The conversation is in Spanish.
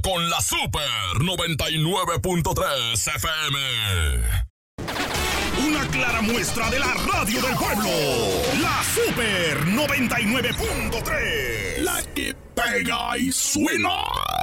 con la Super 99.3 FM. Una clara muestra de la radio del pueblo. La Super 99.3. La que pega y suena.